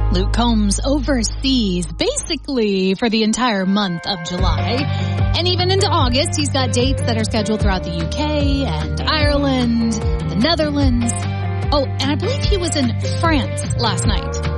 Luke Combs overseas basically for the entire month of July. And even into August, he's got dates that are scheduled throughout the UK and Ireland, the Netherlands. Oh, and I believe he was in France last night.